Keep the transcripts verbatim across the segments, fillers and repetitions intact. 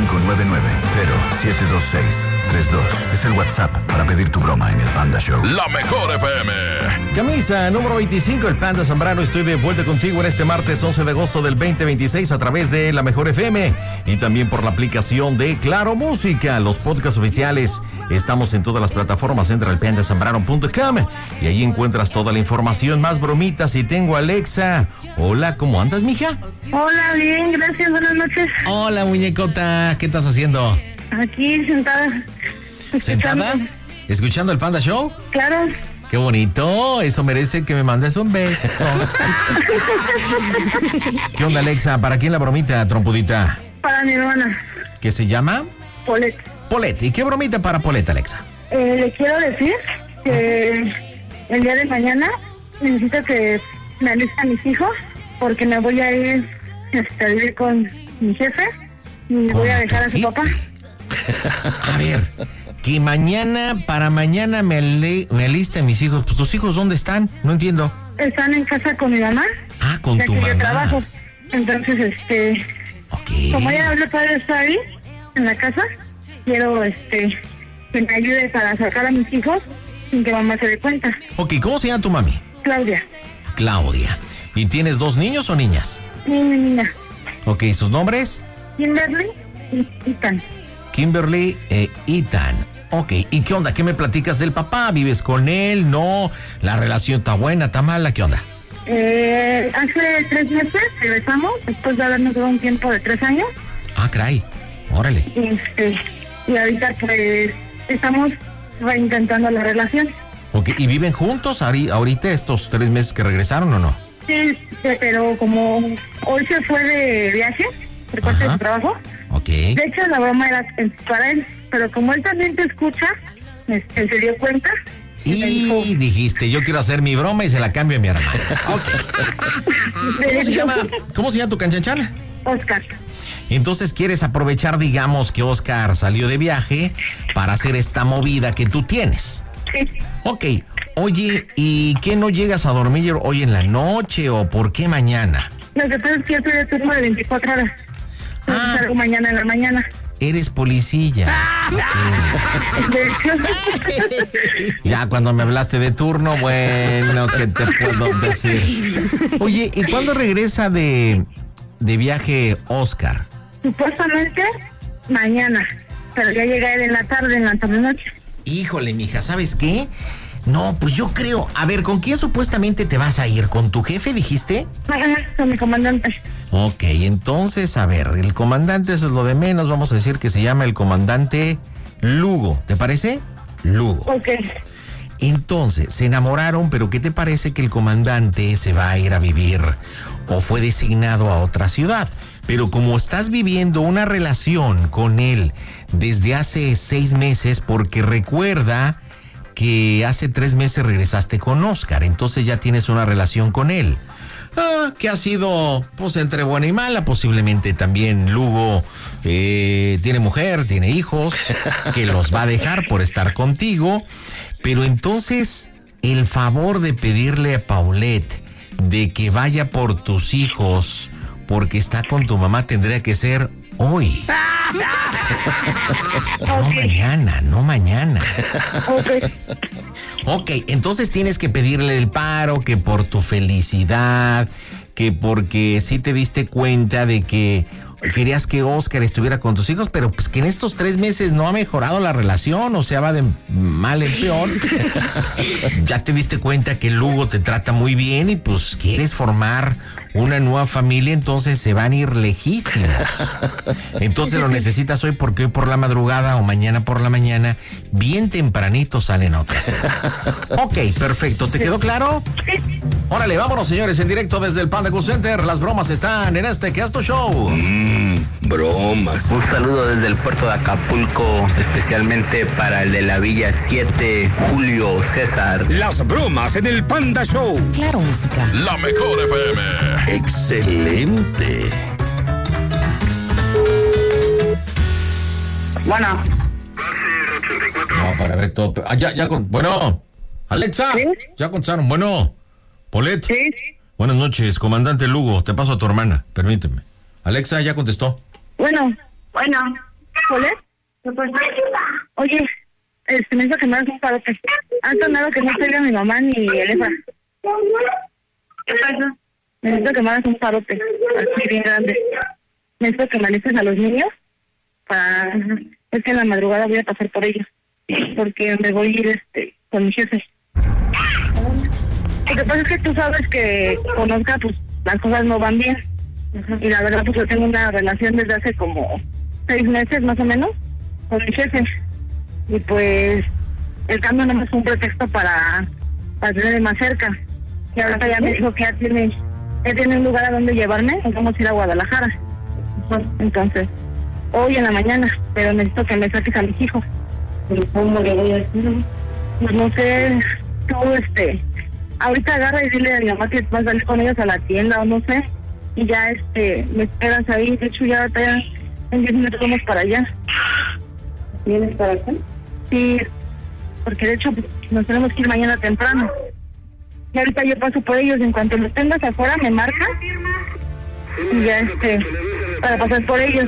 cinco nueve nueve, cero siete dos seis tres dos. Es el WhatsApp para pedir tu broma en el Panda Show. La Mejor F M. Camisa número veinticinco, el Panda Zambrano. Estoy de vuelta contigo en este martes once de agosto del veinte veintiséis a través de La Mejor F M y también por la aplicación de Claro Música. Los podcasts oficiales, estamos en todas las plataformas. Entra al panda zambrano punto com y ahí encuentras toda la información, más bromitas. Y tengo a Alexa. Hola, ¿cómo andas, mija? Hola, bien, gracias, buenas noches. Hola, muñecota, ¿qué estás haciendo? Aquí sentada. ¿Sentada? ¿Escuchando el Panda Show? Claro. Qué bonito, eso merece que me mandes un beso. ¿Qué onda, Alexa? ¿Para quién la bromita, trompudita? Para mi hermana. ¿Qué se llama? Polet. Polet. ¿Y qué bromita para Polet, Alexa? Eh, le quiero decir que el día de mañana necesito que me alisten a mis hijos porque me voy a ir este, a vivir con mi jefe y voy a dejar a su papá. A ver, que mañana, para mañana me, ale, me aliste a mis hijos. Pues, ¿tus hijos dónde están? No entiendo. Están en casa con mi mamá. Ah, con ya tu que mamá. Yo trabajo. Entonces, este... Ok. Como ella habla padre está ahí, en la casa, quiero, este... que me ayude para sacar a mis hijos sin que mamá se dé cuenta. Ok, ¿cómo se llama tu mami? Claudia. Claudia. ¿Y tienes dos niños o niñas? Niña, niña. Ok, ¿sus nombres? Kimberly y Ethan. Kimberly e Ethan. Ok, ¿y qué onda? ¿Qué me platicas del papá? ¿Vives con él? ¿No? ¿La relación está buena, está mala? ¿Qué onda? Eh, hace tres meses regresamos, después de habernos dado un tiempo de tres años. Ah, caray. Órale. Este, y ahorita pues estamos reintentando la relación. Ok, ¿y viven juntos ahori- ahorita estos tres meses que regresaron o no? Sí, pero como hoy se fue de viaje, por parte de su trabajo. Ok. De hecho, la broma era para él, pero como él también te escucha, este, se dio cuenta. Y, y dijo, dijiste, yo quiero hacer mi broma y se la cambio a mi hermano. Ok. ¿Cómo se llama? ¿Cómo se llama tu canchanchala? Oscar. Entonces quieres aprovechar, digamos, que Oscar salió de viaje para hacer esta movida que tú tienes. Sí. Ok. Oye, ¿y qué no llegas a dormir hoy en la noche o por qué mañana? Lo que pasa es que yo estoy de turno de veinticuatro horas. Entonces Ah. salgo mañana en la mañana. Eres policía. De hecho, Ya cuando me hablaste de turno, bueno, ¿qué te puedo decir? Oye, ¿y cuándo regresa de, de viaje Oscar? supuestamente mañana, pero ya llega él en la tarde, en la tarde-noche. Híjole, mija, ¿sabes qué? No, pues yo creo... A ver, ¿con quién supuestamente te vas a ir? ¿Con tu jefe, dijiste? Ajá, con mi comandante. Ok, entonces, a ver, el comandante, eso es lo de menos. Vamos a decir que se llama el comandante Lugo. ¿Te parece? Lugo. Ok. Entonces, se enamoraron, pero ¿qué te parece que el comandante se va a ir a vivir o fue designado a otra ciudad? Pero como estás viviendo una relación con él desde hace seis meses, porque recuerda que hace tres meses regresaste con Oscar, entonces ya tienes una relación con él. Ah, que ha sido, pues, entre buena y mala. Posiblemente también Lugo eh, tiene mujer, tiene hijos, que los va a dejar por estar contigo. Pero entonces, el favor de pedirle a Paulette de que vaya por tus hijos porque está con tu mamá tendría que ser hoy. No Ok. mañana, no mañana. Ok. Ok, entonces tienes que pedirle el paro, que por tu felicidad, que porque sí te diste cuenta de que querías que Oscar estuviera con tus hijos, pero pues que en estos tres meses no ha mejorado la relación, o sea, va de mal en peor. Ya te diste cuenta que Lugo te trata muy bien y pues quieres formar una nueva familia, entonces se van a ir lejísimos. Entonces lo necesitas hoy porque hoy por la madrugada o mañana por la mañana, bien tempranito salen otras. Ok, perfecto. ¿Te quedó claro? Sí. Órale, vámonos, señores, en directo desde el Panda Cool Center. Las bromas están en este Casto Show. Mmm, bromas. Un saludo desde el puerto de Acapulco, especialmente para el de la Villa siete, Julio César. Las bromas en el Panda Show. Claro, música. La Mejor F M. Excelente. Bueno. No, para ver todo. Ah, ya, ya con. Bueno, Alexa. ¿Sí? Ya contestaron. Bueno, Polet. Sí. Buenas noches, comandante Lugo. Te paso a tu hermana. Permíteme. Alexa ya contestó. Bueno. Bueno. Polet, oye, este, me dijo que me hagas un parote. Han sonado que no estoy a mi mamá ni el Efa. ¿Qué pasa? Necesito que me hagas un parote, así bien grande. Necesito que me alistes a los niños para... Es que en la madrugada voy a pasar por ellos, porque me voy a ir este, con mi jefe. Lo que pasa es que tú sabes que conozca, pues las cosas no van bien. Y la verdad, pues yo tengo una relación desde hace como seis meses más o menos con mi jefe. Y pues el cambio no es un pretexto para, para tenerme más cerca. Y ahorita ya me dijo que ya tiene, ya tiene un lugar a donde llevarme, y vamos a ir a Guadalajara. Entonces, hoy en la mañana, pero necesito que me saques a mis hijos. ¿Pero cómo le voy a decir? Pues no sé, tú, este, ahorita agarra y dile a mi mamá que vas a salir con ellos a la tienda o no sé, y ya, este, me esperas ahí. De hecho, ya, ya en diez minutos vamos para allá. ¿Vienes para acá? Sí, porque de hecho, pues, nos tenemos que ir mañana temprano. Y ahorita yo paso por ellos, en cuanto los tengas afuera, me marcas, y ya, este, para pasar por ellos.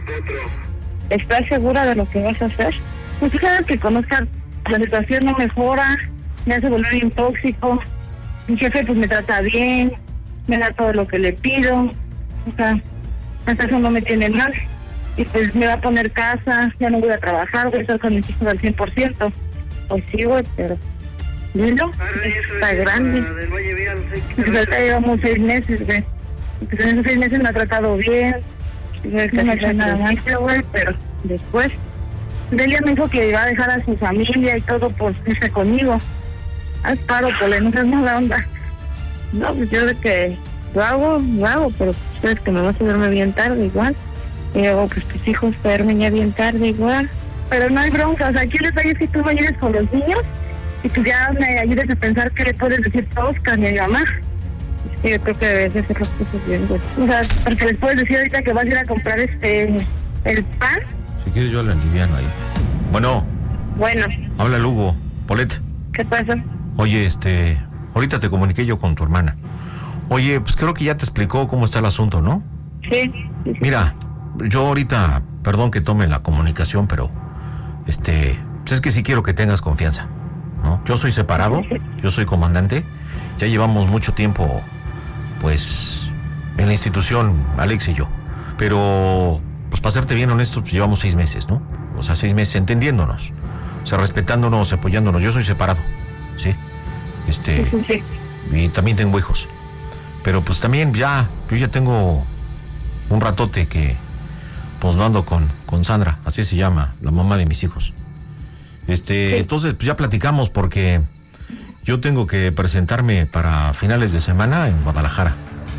¿Estás segura de lo que vas a hacer? Pues tú sabes que conozcas, la situación no mejora, me hace volver bien tóxico. Mi jefe pues me trata bien, me da todo lo que le pido, o sea, hasta eso no me tiene mal. Y pues me va a poner casa, ya no voy a trabajar, voy a estar con mis hijos al cien por ciento. Pues sí, güey, pero... ¿Vino? Está grande. Pues ahorita llevamos seis meses, güey. Pues en esos seis meses me ha tratado bien, no ha hecho nada más, güey, pero después... Delia me dijo que iba a dejar a su familia y todo por irse conmigo. Haz paro, Pole, no seas mala onda. No, pues yo de que lo hago, lo hago, pero pues que me vas a verme bien tarde igual. Y luego, pues tus hijos duermen ya bien tarde igual. Pero no hay bronca, o sea, aquí el detalle es que tú me ayudes con los niños y tú ya me ayudes a pensar qué le puedes decir a Oscar y a mi mamá. Sí, yo creo que debes de hacer las cosas bien, güey. O sea, porque les puedes decir ahorita que vas a ir a comprar este, el pan. Si quieres yo la aliviano ahí. Bueno. Bueno. Habla Lugo. Polet. ¿Qué pasa? Oye, este... ahorita te comuniqué yo con tu hermana. Oye, pues creo que ya te explicó cómo está el asunto, ¿no? Sí. sí. Mira, yo ahorita... Perdón que tome la comunicación, pero... Este... Pues es que sí quiero que tengas confianza, ¿no? Yo soy separado, yo soy comandante. Ya llevamos mucho tiempo, pues... en la institución, Alex y yo. Pero... pues para serte bien honesto, pues llevamos seis meses, ¿no? O sea, seis meses entendiéndonos, o sea, respetándonos, apoyándonos. Yo soy separado, ¿sí? Este, sí, sí. Y también tengo hijos. Pero pues también ya, yo ya tengo un ratote que, pues no ando con, con Sandra, así se llama, la mamá de mis hijos. Este, sí. Entonces, pues ya platicamos porque yo tengo que presentarme para finales de semana en Guadalajara.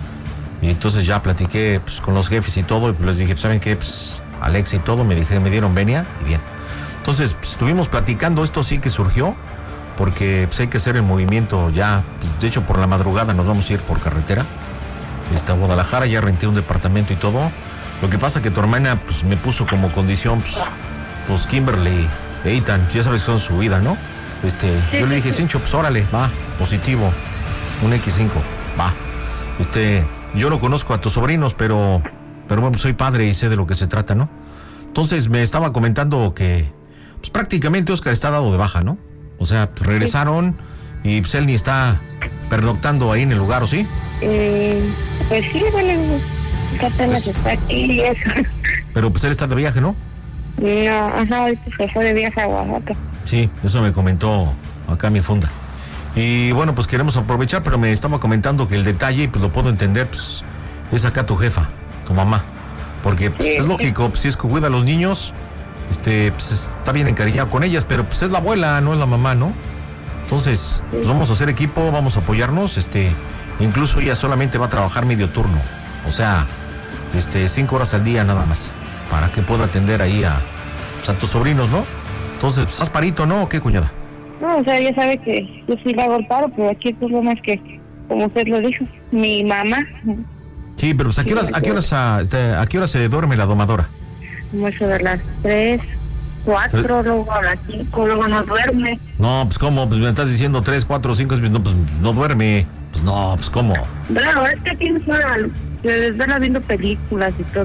Y entonces ya platiqué pues, con los jefes y todo, y pues les dije, pues, ¿saben qué? Pues Alexa y todo, me dije, me dieron venia, y bien. Entonces, pues, estuvimos platicando, esto sí que surgió, porque pues, hay que hacer el movimiento ya, pues, de hecho por la madrugada nos vamos a ir por carretera, hasta Guadalajara, ya renté un departamento y todo. Lo que pasa que tu hermana pues me puso como condición, pues, pues Kimberly, Eitan, ya sabes con su vida, ¿no? Este, sí, yo le dije, Cincho, pues órale, va, positivo, un equis cinco, va, este... Yo no conozco a tus sobrinos, pero, pero bueno, soy padre y sé de lo que se trata, ¿no? Entonces me estaba comentando que pues, prácticamente Oscar está dado de baja, ¿no? O sea, pues, regresaron y pues, él ni está pernoctando ahí en el lugar, ¿o sí? Eh, pues sí, bueno, apenas pues, está aquí y eso. Pero pues él está de viaje, ¿no? No, ajá, ahorita se fue de viaje a Oaxaca. Sí, eso me comentó acá mi funda. Y bueno, pues queremos aprovechar, pero me estaba comentando que el detalle, pues lo puedo entender, pues es acá tu jefa, tu mamá. Porque pues, sí, es lógico, pues, si es que cuida a los niños, este, pues está bien encariñado con ellas, pero pues es la abuela, no es la mamá, ¿no? Entonces, pues vamos a hacer equipo, vamos a apoyarnos, este, incluso ella solamente va a trabajar medio turno, o sea, este, cinco horas al día nada más, para que pueda atender ahí a, pues, a tus sobrinos, ¿no? Entonces, pues haz parito, ¿no? ¿O qué, cuñada? No, o sea, ella sabe que yo sí le hago el paro, pero aquí el problema es que, como usted lo dijo, mi mamá... Sí, pero pues, ¿a qué horas, a qué horas, a, a qué horas se duerme la domadora? Como eso de las tres, cuatro, ¿tres? Luego a las cinco, luego no duerme. No, pues ¿cómo? Pues me estás diciendo tres, cuatro, cinco, no, pues no duerme. Pues no, pues ¿cómo? Claro, es que aquí se desvela viendo películas y todo.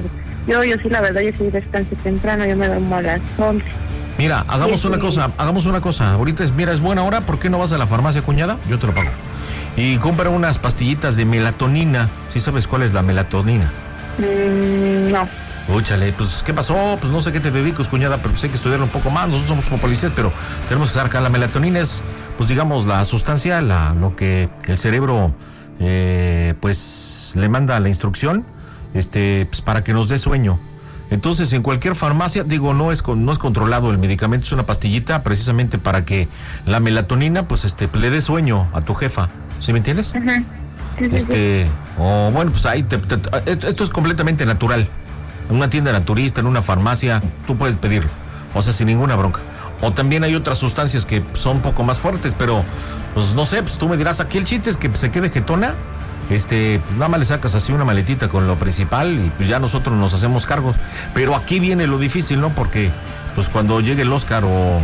Yo, yo sí, la verdad, yo sí descanso temprano, yo me duermo a las once. Mira, hagamos sí, una sí. cosa, hagamos una cosa. Ahorita es, mira, es buena hora, ¿por qué no vas a la farmacia, cuñada? Yo te lo pago. Y compra unas pastillitas de melatonina. ¿Sí sabes cuál es la melatonina? Mm, no. Úchale, pues, ¿qué pasó? Pues no sé qué te dedicas, cuñada, pero pues hay que estudiarlo un poco más. Nosotros somos como policías, pero tenemos que saber que la melatonina es, pues digamos, la sustancia, la, lo que el cerebro, eh, pues, le manda la instrucción, este, pues, para que nos dé sueño. Entonces, en cualquier farmacia, digo, no es no es controlado el medicamento, es una pastillita precisamente para que la melatonina, pues, este, le dé sueño a tu jefa. ¿Sí me entiendes? Ajá. Sí, sí, este, o oh, bueno, pues ahí, te, te, te, esto es completamente natural. En una tienda naturista, en una farmacia, tú puedes pedirlo, o sea, sin ninguna bronca. O también hay otras sustancias que son un poco más fuertes, pero, pues, no sé, pues tú me dirás, aquí el chiste es que se quede jetona. Este, pues nada más le sacas así una maletita con lo principal y pues ya nosotros nos hacemos cargos. Pero aquí viene lo difícil, ¿no? Porque pues cuando llegue el Oscar o,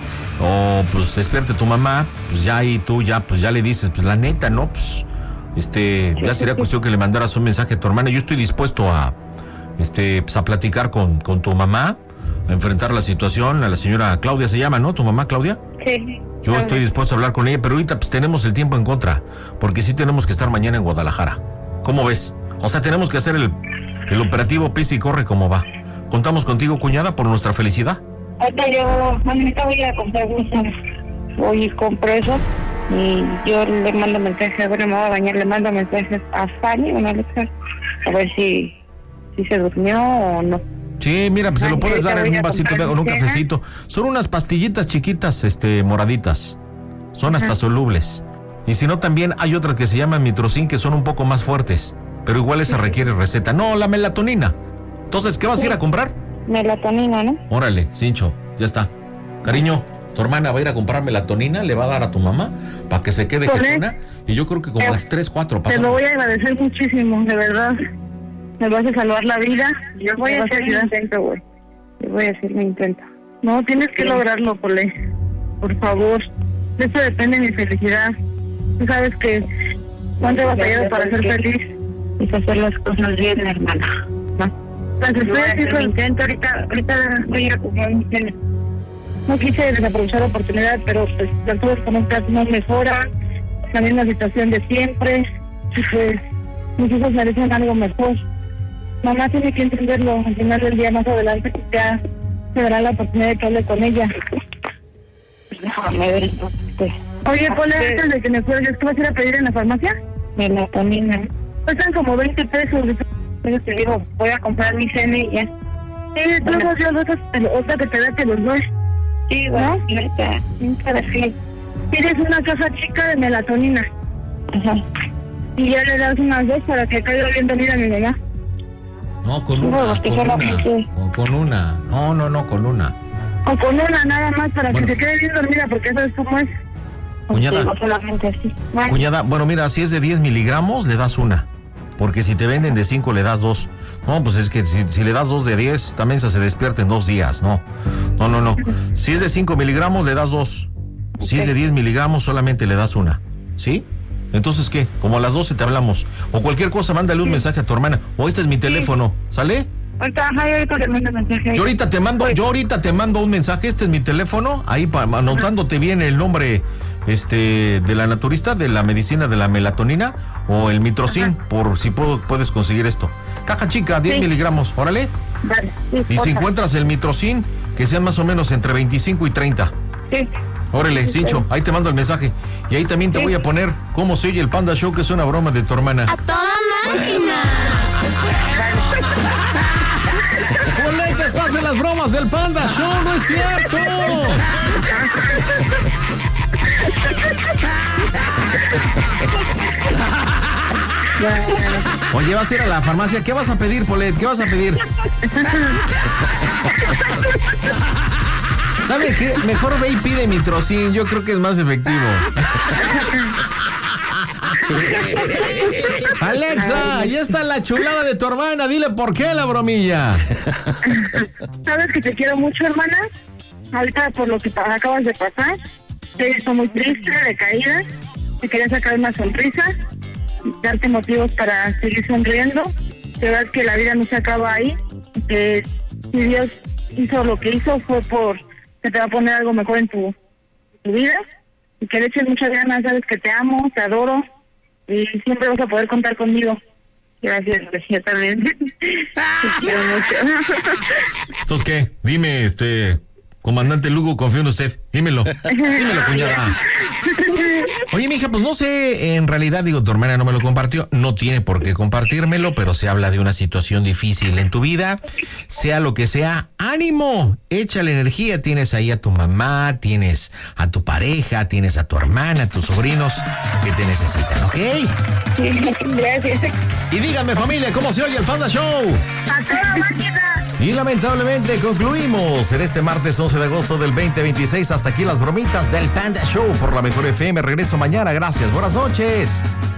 o pues despierte tu mamá, pues ya ahí tú ya pues ya le dices, pues la neta, ¿no? Pues este, ya sería cuestión que le mandaras un mensaje a tu hermana. Yo estoy dispuesto a este, pues a platicar con, con tu mamá, a enfrentar la situación. A la señora Claudia se llama, ¿no? ¿Tu mamá, Claudia? Sí. Yo estoy dispuesto a hablar con ella, pero ahorita pues tenemos el tiempo en contra, porque sí tenemos que estar mañana en Guadalajara. ¿Cómo ves? O sea, tenemos que hacer el, el operativo pisa y corre como va. ¿Contamos contigo, cuñada, por nuestra felicidad? Ahorita yo, ahorita voy a comprar cosas. Voy y compro eso y yo le mando mensajes, bueno, me voy a bañar, le mando mensajes a Fanny, una Alexa, a ver si, si se durmió o no. Sí, mira, pues se lo puedes dar en un vasito de, o en un cafecito. Son unas pastillitas chiquitas, este, moraditas. Son hasta solubles. Y si no, también hay otras que se llaman Mitrocin, que son un poco más fuertes. Pero igual esa requiere receta. No, la melatonina. Entonces, ¿qué vas a ir a comprar? Melatonina, ¿no? Órale, Cincho, ya está. Cariño, tu hermana va a ir a comprar melatonina, le va a dar a tu mamá para que se quede jetona. Y yo creo que como a las tres, cuatro pasamos. Te lo voy a agradecer muchísimo, de verdad. Me vas a salvar la vida. Yo voy a hacer mi intento, güey. Yo voy a hacer mi intento. No, tienes que sí. lograrlo, Pole. Por favor. De eso depende mi felicidad. Tú sabes que cuánto he batallado para ser feliz y hacer las cosas bien, hermana. ¿No? Entonces estoy haciendo el intento. Ahorita, ahorita voy a comprar mi cena. No quise desaprovechar la oportunidad, pero pues las cosas como están no mejoran. La misma situación de siempre. Y pues mis hijos merecen algo mejor. Mamá tiene que entenderlo, al final del día más adelante ya se dará la oportunidad de que hable con ella. Déjame ver entonces. Oye, Pole, antes de que me cuelgues, ¿qué vas a ir a pedir en la farmacia? Melatonina. Cuestan como veinte pesos. Yo te digo, voy a comprar mi cena y ya. Sí, luego yo los otra que te da te los doy. Sí, bueno, ¿no? Ahorita, para sí. Tienes una caja chica de melatonina. Ajá. Y ya le das unas dos para que caiga bien dormida mi mamá. No, con una, no, con una, o con una, no, no, no, con una. O con una nada más para bueno. que se quede bien dormida, porque sabes cómo es. Cuñada, sí, no solamente así. Bueno. Cuñada, bueno, mira, si es de diez miligramos, le das una, porque si te venden de cinco, le das dos. No, pues es que si, si le das dos de diez, también se despierta en dos días, no. No, no, no. Si es de cinco miligramos, le das dos. Okay. Si es de diez miligramos, solamente le das una, ¿sí? Entonces, ¿qué? Como a las doce te hablamos. O cualquier cosa, mándale un sí. mensaje a tu hermana. O este es mi teléfono, ¿sale? Ahorita, ahorita te mando mensaje. Yo ahorita te mando, yo ahorita te mando un mensaje. Este es mi teléfono. Ahí pa, anotándote bien el nombre este de la naturista, de la medicina de la melatonina o el Mitrocin, Ajá. por si puedo, puedes conseguir esto. Caja chica, diez sí. miligramos, órale. Vale. Sí, y si encuentras el Mitrocin, que sean más o menos entre veinticinco y treinta. Sí. Órale, Cincho, ahí te mando el mensaje. Y ahí también te sí. voy a poner cómo se oye el Panda Show, que es una broma de tu hermana. ¡A toda máquina! ¡Polete, estás en las bromas del Panda Show! ¡No es cierto! Oye, vas a ir a la farmacia. ¿Qué vas a pedir, Polet? ¿Qué vas a pedir? ¿Sabe qué? Mejor ve y pide Mitrocin. Yo creo que es más efectivo. Alexa, ahí está la chulada de tu hermana. Dile por qué la bromilla. Sabes que te quiero mucho, hermana. Ahorita por lo que acabas de pasar, te he visto muy triste, decaída. Te quería sacar una sonrisa, darte motivos para seguir sonriendo. De verdad que la vida no se acaba ahí. que si Dios hizo lo que hizo fue por que te va a poner algo mejor en tu, tu vida, y que le eches muchas ganas, sabes que te amo, te adoro, y siempre vas a poder contar conmigo. Gracias, yo también. Te quiero mucho. ¿Entonces qué? Dime, este, comandante Lugo, confío en usted. Dímelo. Dímelo, cuñada. Oye, mija, pues no sé, en realidad, digo, tu hermana no me lo compartió, no tiene por qué compartírmelo, pero se habla de una situación difícil en tu vida, sea lo que sea, ánimo, échale energía, tienes ahí a tu mamá, tienes a tu pareja, tienes a tu hermana, a tus sobrinos que te necesitan, ¿ok? Sí, gracias. Y díganme, familia, ¿cómo se oye el Panda Show? A toda máquina. Y lamentablemente concluimos en este martes once de agosto del veinte veintiséis. Hasta aquí las bromitas del Panda Show por la Mejor F M. Regreso mañana. Gracias. Buenas noches.